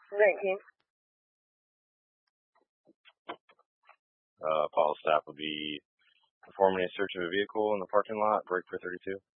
19. Paul's staff will be performing a search of a vehicle in the parking lot. Break for 32.